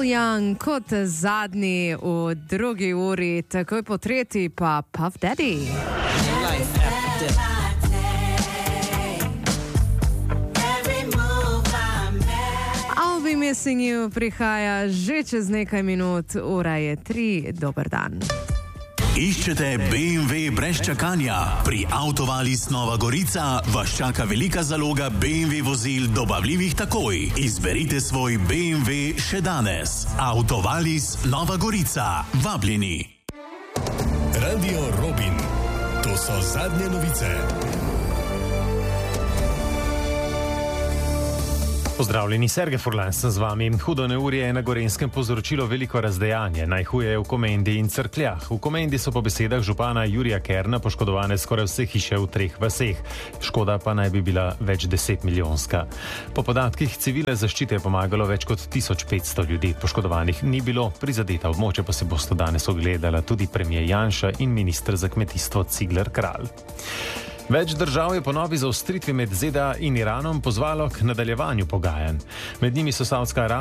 Young kot zadnji v drugi uri, takoj po tretji pa Puff Daddy. I'll be missing you prihaja že čez nekaj minut, ura je 3, dober dan. Iščete BMW brez čakanja? Pri Autovalis Nova Gorica vas čaka velika zaloga BMW vozil dobavljivih takoj. Izberite svoj BMW še danes. Autovalis Nova Gorica. Vabljeni. Radio Robin. To so zadnje novice. Pozdravljeni, Sergej Furlan sem z vami. Hudo neurje je na Gorenjskem povzročilo veliko razdejanje. Najhuje je v Komendi in Cerkljah. V Komendi so po besedah župana Jurija Kerna poškodovane skoraj vse hiše v 3 vaseh. Škoda pa naj bi bila več 10 milijonska. Po podatkih civilne zaščite je pomagalo več kot 1500 ljudi. Poškodovanih ni bilo, prizadeta območja pa se bosta danes ogledala tudi premier Janša in minister za kmetijstvo Cigler Kralj. Več držav je po novi zaostritvi med ZDA in Iranom pozvalo k nadaljevanju pogajanj. Med njimi so Savdska Arabija